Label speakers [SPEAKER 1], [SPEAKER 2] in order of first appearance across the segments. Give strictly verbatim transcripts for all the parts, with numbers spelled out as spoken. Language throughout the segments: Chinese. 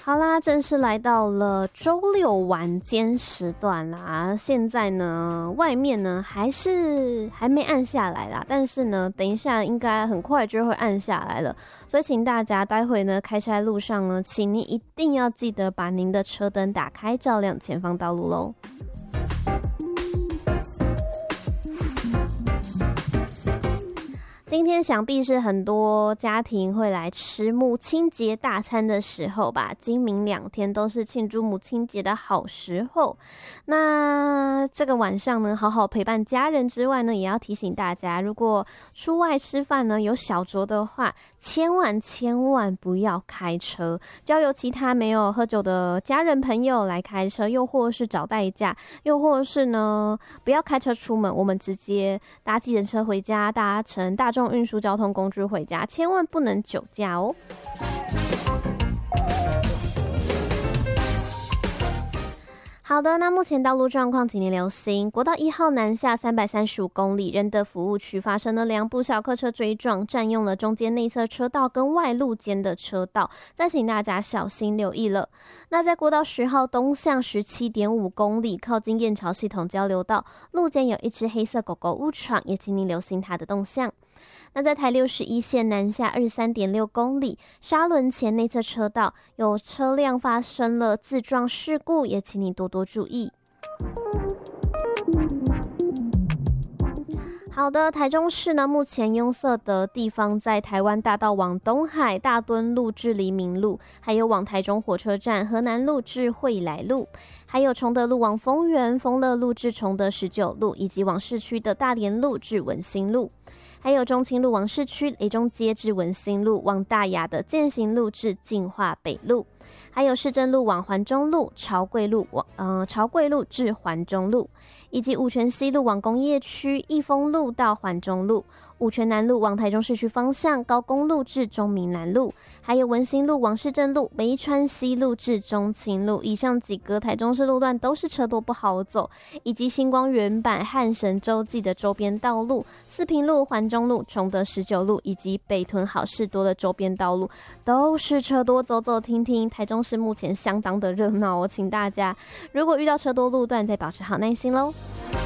[SPEAKER 1] 好啦，正式来到了周六晚间时段啦。现在呢，外面呢还是还没暗下来啦，但是呢，等一下应该很快就会暗下来了。所以请大家待会呢开车路上呢，请您一定要记得把您的车灯打开，照亮前方道路咯。今天想必是很多家庭会来吃母亲节大餐的时候吧，今明两天都是庆祝母亲节的好时候。那这个晚上呢，好好陪伴家人之外呢，也要提醒大家，如果出外吃饭呢有小酌的话，千万千万不要开车，交由其他没有喝酒的家人朋友来开车，又或是找代驾，又或是呢不要开车出门，我们直接搭计程车回家，搭乘大众运输交通工具回家，千万不能酒驾哦。好的，那目前道路状况，请您留心。国道一号南下三百三十五公里，仁德服务区发生了两部小客车追撞，占用了中间内侧车道跟外路间的车道，再请大家小心留意了。那在国道十号东向十七点五公里，靠近燕巢系统交流道，路间有一只黑色狗狗误闯，也请您留心它的动向。那在台六十一线南下二十三点六公里，沙仑前内侧车道有车辆发生了自撞事故，也请你多多注意。好的，台中市呢，目前拥塞的地方在台湾大道往东海、大墩路至黎明路，还有往台中火车站、河南路至惠来路，还有崇德路往丰原、丰乐路至崇德十九路，以及往市区的大连路至文心路。还有中清路往市区、雷中街至文心路，往大雅的践行路至进化北路，还有市政路往环中路、朝贵路往呃朝贵路至环中路，以及五权西路往工业区、益丰路到环中路，五权南路往台中市区方向、高公路至中民南路，还有文心路往市政路、梅川西路至中清路。以上几个台中市路段都是车多不好走，以及星光原版、汉神洲际的周边道路、四平路、环中路、崇德十九路以及北屯好事多的周边道路都是车多，走走停停。台中市目前相当的热闹哦，请大家如果遇到车多路段，再保持好耐心咯。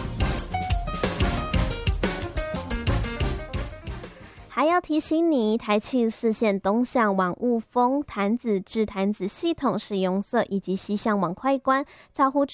[SPEAKER 1] 还要提醒你，台七十四线东向往雾峰、潭子至潭子系统是拥塞，以及西向往快关、草湖